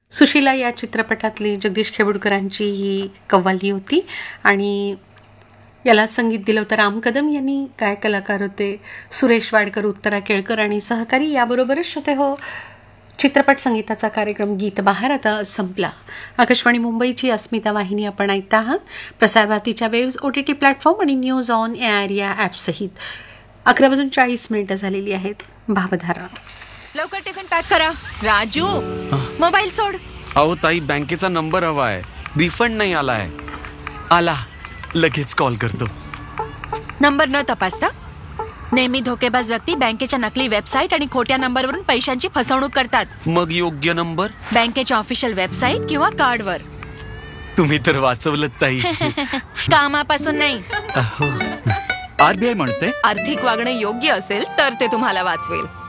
सुशीला या चित्रपटातली जगदीश खेबुडकरांची ही कव्वाली होती आणि याला संगीत दिलं होतं राम कदम यांनी. काय कलाकार होते, सुरेश वाडकर, उत्तरा केळकर आणि सहकारी. याबरोबरच होते हो चित्रपट संगीताचा कार्यक्रम गीत बहार आता संपला. आकाशवाणी मुंबईची अस्मिता वाहिनी आपण ऐकता आहात. प्रसारभारतीच्या वेव्स, OTT प्लॅटफॉर्म आणि न्यूज ऑन एआर या ॲपसहित. 11:40 झालेली आहेत. भावधारा. लवकर टिफिन पॅक करा. राजू, मोबाईल सोड. अहो ताई, बँकेचा नंबर हवा आहे. रिफंड नाही आलाय. आला, लगेच कॉल करतो. नंबर न तपासता नेहमी धोकेबाज व्यक्ती बँकेच्या नकली वेबसाईट आणि खोट्या नंबरवरून पैशांची फसवणूक करतात. मग योग्य नंबर बँकेच्या ऑफिशियल वेबसाईट किंवा कार्डवर. तुम्ही तर वाचवलं ताई. कामापासून नाही. RBI म्हणते आर्थिक वागणं योग्य असेल तर ते तुम्हाला वाचवेल.